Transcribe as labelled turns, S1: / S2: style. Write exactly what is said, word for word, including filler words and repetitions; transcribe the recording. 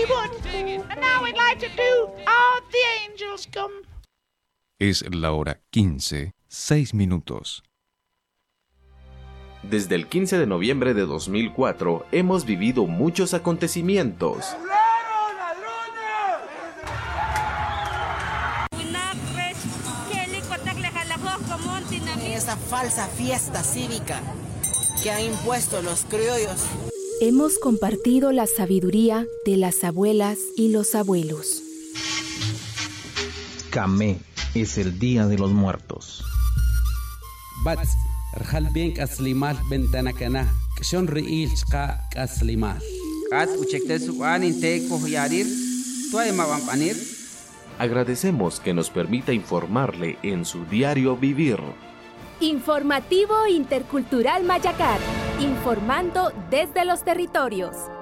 S1: Hollywood. And now we'd like to do All the Angels Come.
S2: Es la hora quince, seis minutos.
S3: Desde el quince de noviembre de dos mil cuatro hemos vivido muchos acontecimientos.
S4: Esa falsa fiesta cívica que han impuesto los criollos.
S5: Hemos compartido la sabiduría de las abuelas y los abuelos.
S6: Camé es el Día de los Muertos.
S7: Bats, rjal bien kaslimal bentanakana, kshon riil chqa kaslimal.
S8: Kat uchekte suan inte kohyarir, tuay mawampanir.
S3: Agradecemos que nos permita informarle en su diario vivir.
S5: Informativo Intercultural Mayacar, informando desde los territorios.